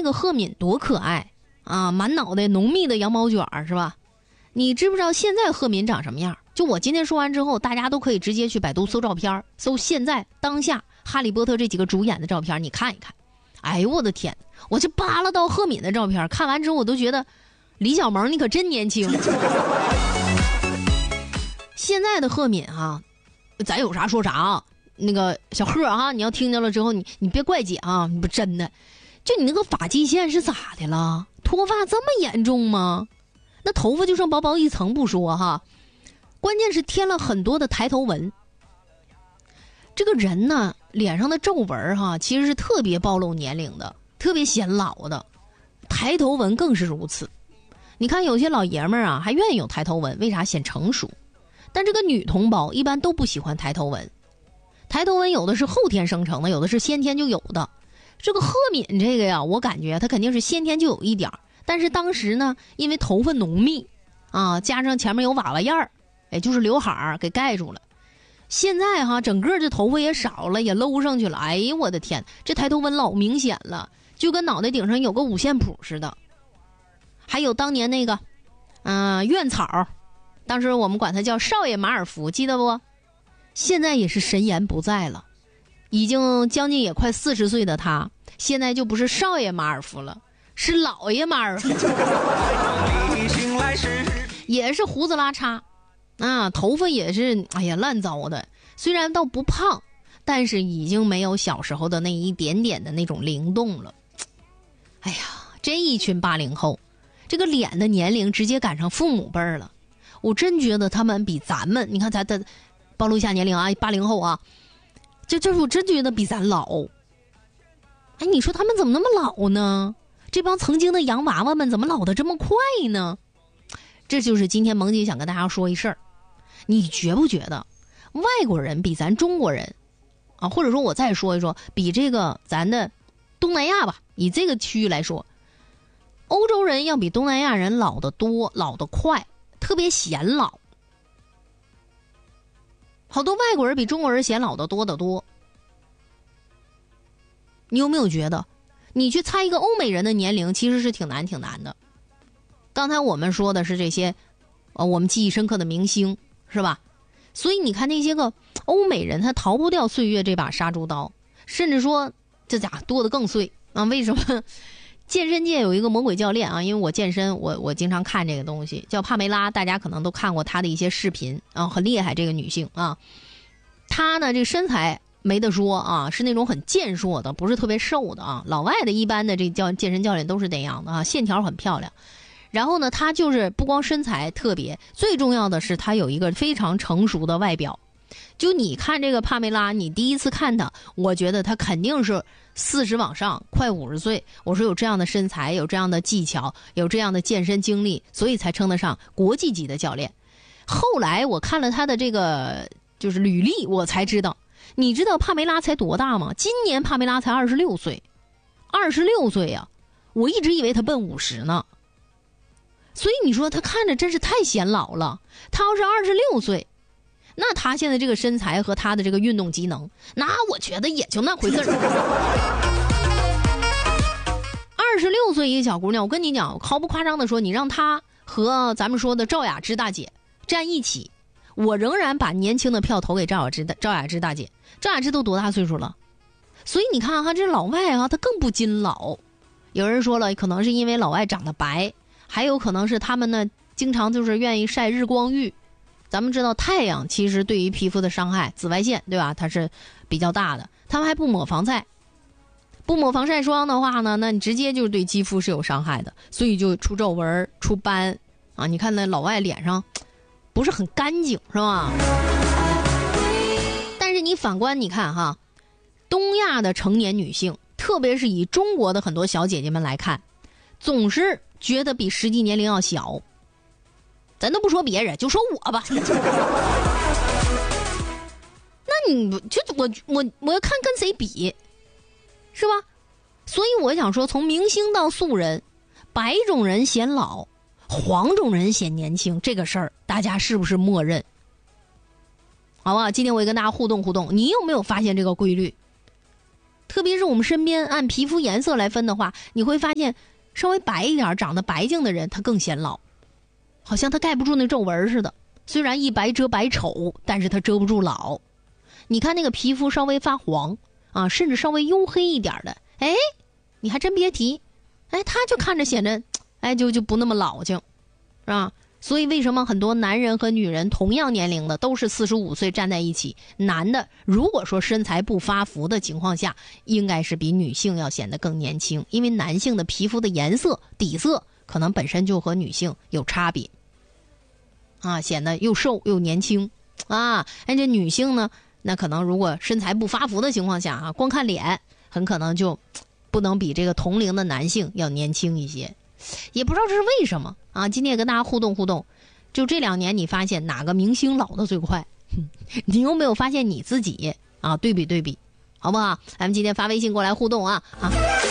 个赫敏多可爱啊，满脑袋浓密的羊毛卷是吧？你知不知道现在赫敏长什么样？就我今天说完之后，大家都可以直接去百度搜照片，搜现在当下哈利波特这几个主演的照片，你看一看。哎呦我的天，我这扒拉到赫敏的照片，看完之后我都觉得李小萌你可真年轻。现在的赫敏啊，咱有啥说啥啊。那个小贺啊，你要听见了之后，你别怪姐啊，你不真的，就你那个发际线是咋的了？脱发这么严重吗？那头发就剩薄薄一层不说哈，关键是添了很多的抬头纹。这个人呢，脸上的皱纹哈，其实是特别暴露年龄的，特别显老的。抬头纹更是如此。你看有些老爷们儿啊，还愿意有抬头纹，为啥？显成熟。但这个女同胞一般都不喜欢抬头纹。抬头纹有的是后天生成的，有的是先天就有的。这个赫敏这个呀，我感觉她肯定是先天就有一点，但是当时呢，因为头发浓密啊，加上前面有娃娃样儿，哎，就是刘海儿给盖住了。现在哈，整个这头发也少了，也搂上去了。哎呦我的天，这抬头纹老明显了，就跟脑袋顶上有个五线谱似的。还有当年那个苑草，当时我们管他叫少爷马尔福，记得不？现在也是神颜不在了，已经将近也快40岁的他，现在就不是少爷马尔福了，是老爷马尔福。也是胡子拉碴啊，头发也是哎呀烂糟的。虽然倒不胖，但是已经没有小时候的那一点点的那种灵动了。哎呀，这一群80后，这个脸的年龄直接赶上父母辈了。我真觉得他们比咱们，你看咱的暴露一下年龄啊，80后啊，这我真觉得比咱老。哎，你说他们怎么那么老呢？这帮曾经的洋娃娃们怎么老得这么快呢？这就是今天萌姐想跟大家说一事儿。你觉不觉得外国人比咱中国人啊，或者说我再说一说，比这个咱的东南亚吧，以这个区域来说，欧洲人要比东南亚人老得多，老得快，特别显老。好多外国人比中国人显老得多得多。你有没有觉得你去猜一个欧美人的年龄其实是挺难的？刚才我们说的是这些我们记忆深刻的明星是吧？所以你看那些个欧美人，他逃不掉岁月这把杀猪刀，甚至说这家多得更碎啊！为什么？健身界有一个魔鬼教练啊，因为我健身，我经常看这个东西，叫帕梅拉，大家可能都看过她的一些视频啊，很厉害这个女性啊。她呢这个身材没得说啊，是那种很健硕的，不是特别瘦的啊。老外的一般的这健身教练都是这样的啊，线条很漂亮。然后呢，她就是不光身材特别，最重要的是她有一个非常成熟的外表。就你看这个帕梅拉，你第一次看她，我觉得她肯定是40往上，快50岁。我说有这样的身材，有这样的技巧，有这样的健身经历，所以才称得上国际级的教练。后来我看了她的这个就是履历，我才知道，你知道帕梅拉才多大吗？今年帕梅拉才26岁，26岁呀！我一直以为她奔50呢。所以你说她看着真是太显老了。她要是26岁。那他现在这个身材和他的这个运动机能，那我觉得也就那回事儿。26岁一个小姑娘，我跟你讲，毫不夸张的说，你让她和咱们说的赵雅芝大姐站一起，我仍然把年轻的票投给赵雅芝大姐。赵雅芝都多大岁数了？所以你看哈，这老外啊，他更不禁老。有人说了，可能是因为老外长得白，还有可能是他们呢经常就是愿意晒日光浴。咱们知道太阳其实对于皮肤的伤害，紫外线对吧，它是比较大的。他们还不抹防晒，不抹防晒霜的话呢，那你直接就对肌肤是有伤害的，所以就出皱纹出斑啊。你看那老外脸上不是很干净是吧？但是你反观你看哈，东亚的成年女性，特别是以中国的很多小姐姐们来看，总是觉得比实际年龄要小。咱都不说别人，就说我吧。那你就我要看跟谁比，是吧？所以我想说，从明星到素人，白种人显老，黄种人显年轻，这个事儿大家是不是默认？好吧，今天我也跟大家互动，你有没有发现这个规律？ 特别是我们身边按皮肤颜色来分的话，你会发现稍微白一点、长得白净的人，他更显老，好像他盖不住那皱纹似的。虽然一白遮百丑，但是他遮不住老。你看那个皮肤稍微发黄啊，甚至稍微黝黑一点的，哎，你还真别提，哎，他就看着显得，哎，就不那么老净，是吧？所以为什么很多男人和女人同样年龄的都是45岁站在一起，男的如果说身材不发福的情况下，应该是比女性要显得更年轻，因为男性的皮肤的颜色底色可能本身就和女性有差别啊，显得又瘦又年轻啊。而且女性呢，那可能如果身材不发福的情况下啊，光看脸很可能就不能比这个同龄的男性要年轻一些，也不知道这是为什么啊。今天也跟大家互动互动，就这2年你发现哪个明星老得最快？你有没有发现你自己啊？对比对比，好不好？咱们今天发微信过来互动啊。